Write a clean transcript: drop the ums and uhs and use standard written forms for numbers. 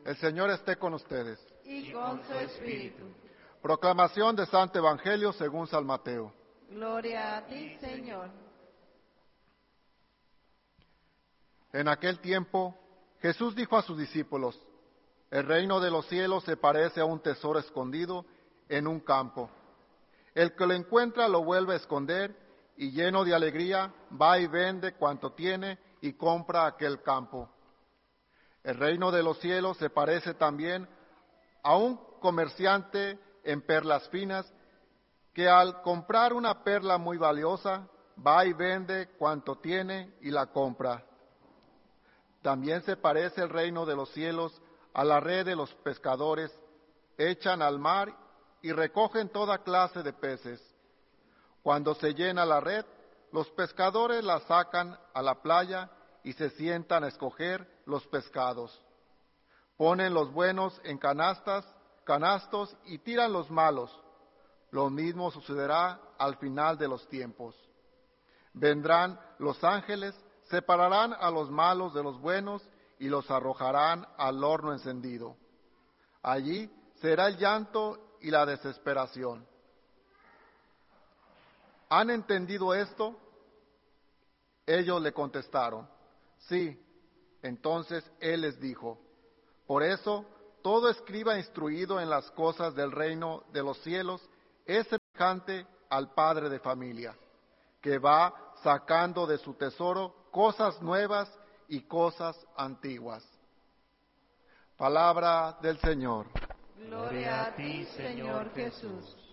El Señor esté con ustedes. Y con su espíritu. Proclamación del Santo Evangelio según San Mateo. Gloria a ti, Señor. En aquel tiempo, Jesús dijo a sus discípulos: el reino de los cielos se parece a un tesoro escondido en un campo. El que lo encuentra lo vuelve a esconder y lleno de alegría va y vende cuanto tiene y compra aquel campo. El reino de los cielos se parece también a un comerciante en perlas finas que al comprar una perla muy valiosa va y vende cuanto tiene y la compra. También se parece el reino de los cielos a la red de los pescadores. Echan al mar y recogen toda clase de peces. Cuando se llena la red, los pescadores la sacan a la playa y se sientan a escoger los pescados. Ponen los buenos en canastos y tiran los malos. Lo mismo sucederá al final de los tiempos. Vendrán los ángeles, separarán a los malos de los buenos y los arrojarán al horno encendido. Allí será el llanto y la desesperación. ¿Han entendido esto? Ellos le contestaron: sí. Entonces él les dijo: por eso, todo escriba instruido en las cosas del reino de los cielos es semejante al padre de familia, que va sacando de su tesoro cosas nuevas y cosas antiguas. Palabra del Señor. Gloria a ti, Señor Jesús.